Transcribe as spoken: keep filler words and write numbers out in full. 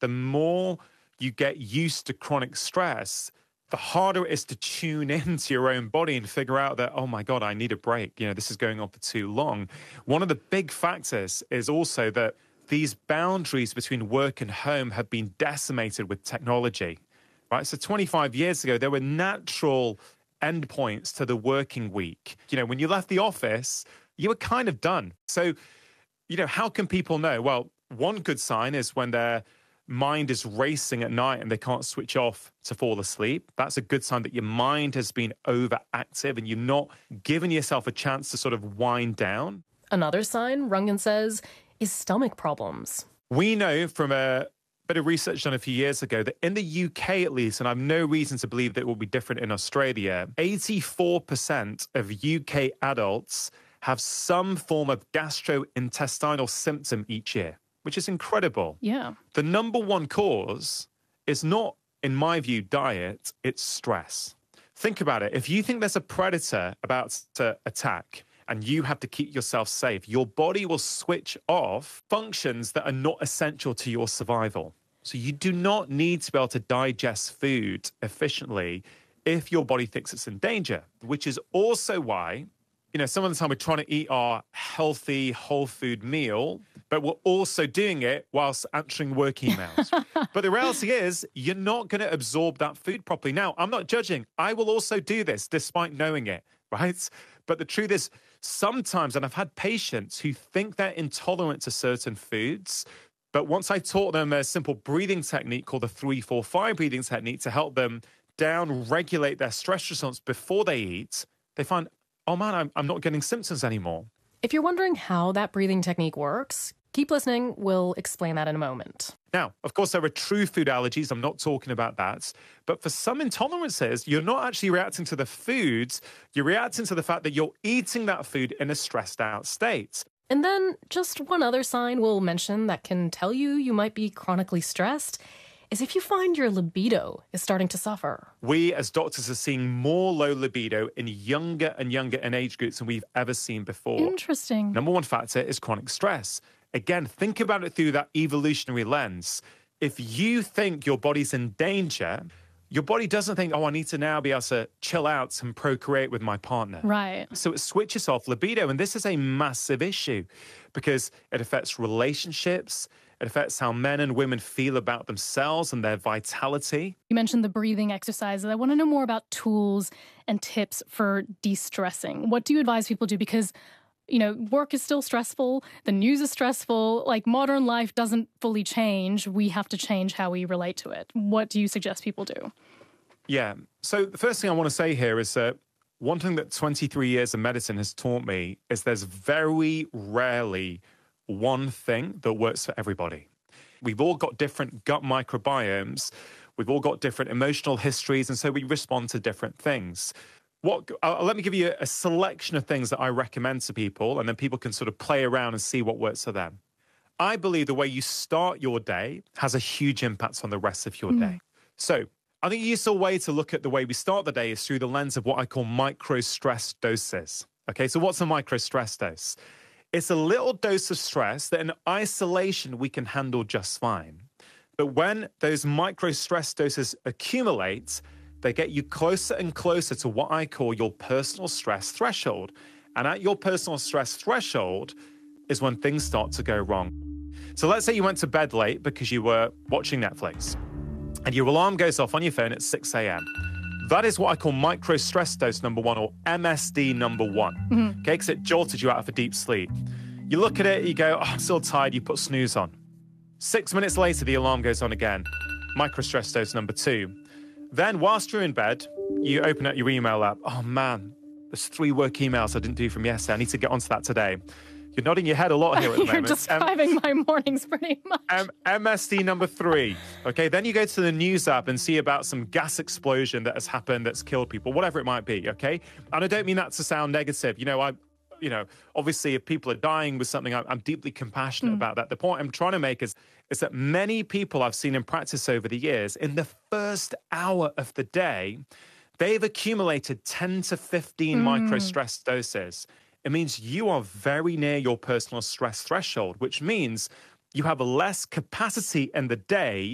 the more you get used to chronic stress, the harder it is to tune into your own body and figure out that, oh my God, I need a break. You know, this is going on for too long. One of the big factors is also that these boundaries between work and home have been decimated with technology, right? So twenty-five years ago, there were natural endpoints to the working week. You know, when you left the office, you were kind of done. So, you know, how can people know? Well, one good sign is when they're mind is racing at night and they can't switch off to fall asleep. That's a good sign that your mind has been overactive and you're not giving yourself a chance to sort of wind down. Another sign, Rungan says, is stomach problems. We know from a bit of research done a few years ago that in the U K at least, and I have no reason to believe that it will be different in Australia, eighty-four percent of U K adults have some form of gastrointestinal symptom each year, which is incredible. Yeah. The number one cause is not, in my view, diet, it's stress. Think about it. If you think there's a predator about to attack and you have to keep yourself safe, your body will switch off functions that are not essential to your survival. So you do not need to be able to digest food efficiently if your body thinks it's in danger, which is also why, you know, some of the time we're trying to eat our healthy, whole food meal, but we're also doing it whilst answering work emails. But the reality is, you're not going to absorb that food properly. Now, I'm not judging. I will also do this despite knowing it, right? But the truth is, sometimes, and I've had patients who think they're intolerant to certain foods, but once I taught them a simple breathing technique called the three four five breathing technique to help them down regulate their stress response before they eat, they find, oh man, I'm, I'm not getting symptoms anymore. If you're wondering how that breathing technique works, keep listening. We'll explain that in a moment. Now, of course, there are true food allergies. I'm not talking about that. But for some intolerances, you're not actually reacting to the foods. You're reacting to the fact that you're eating that food in a stressed out state. And then just one other sign we'll mention that can tell you you might be chronically stressed is if you find your libido is starting to suffer. We as doctors are seeing more low libido in younger and younger in age groups than we've ever seen before. Interesting. Number one factor is chronic stress. Again, think about it through that evolutionary lens. If you think your body's in danger, your body doesn't think, oh, I need to now be able to chill out and procreate with my partner. Right. So it switches off libido. And this is a massive issue because it affects relationships. It affects how men and women feel about themselves and their vitality. You mentioned the breathing exercises. I want to know more about tools and tips for de-stressing. What do you advise people do? Because, you know, work is still stressful. The news is stressful. Like, modern life doesn't fully change. We have to change how we relate to it. What do you suggest people do? Yeah. So the first thing I want to say here is that one thing that twenty-three years of medicine has taught me is there's very rarely one thing that works for everybody. We've all got different gut microbiomes. We've all got different emotional histories, and so we respond to different things. What? Uh, let me give you a selection of things that I recommend to people, and then people can sort of play around and see what works for them. I believe the way you start your day has a huge impact on the rest of your mm. day. So I think a useful way to look at the way we start the day is through the lens of what I call micro-stress doses. Okay, so what's a micro-stress dose? It's a little dose of stress that in isolation we can handle just fine. But when those micro-stress doses accumulate, they get you closer and closer to what I call your personal stress threshold. And at your personal stress threshold is when things start to go wrong. So let's say you went to bed late because you were watching Netflix and your alarm goes off on your phone at six a.m. That is what I call micro-stress dose number one, or M S D number one, mm-hmm. okay, because it jolted you out of a deep sleep. You look at it, you go, oh, I'm still tired, you put snooze on. Six minutes later, the alarm goes on again. Micro-stress dose number two. Then, whilst you're in bed, you open up your email app. Oh, man, there's three work emails I didn't do from yesterday. I need to get onto that today. You're nodding your head a lot here at the You're moment. You're describing um, my mornings pretty much. Um, M S D number three. Okay, then you go to the news app and see about some gas explosion that has happened that's killed people, whatever it might be, okay? And I don't mean that to sound negative. You know, I, you know, obviously if people are dying with something, I'm, I'm deeply compassionate mm. about that. The point I'm trying to make is, is that many people I've seen in practice over the years, in the first hour of the day, they've accumulated ten to fifteen mm. micro-stress doses. It means you are very near your personal stress threshold, which means you have less capacity in the day